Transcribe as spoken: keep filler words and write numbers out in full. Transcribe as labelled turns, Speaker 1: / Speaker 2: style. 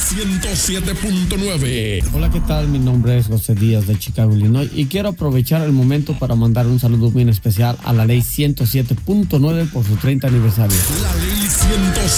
Speaker 1: ciento siete punto nueve.
Speaker 2: Hola, ¿qué tal? Mi nombre es José Díaz de Chicago, Illinois, y quiero aprovechar el momento para mandar un saludo muy especial a la ley ciento siete punto nueve por su treinta aniversario.
Speaker 1: La ley ciento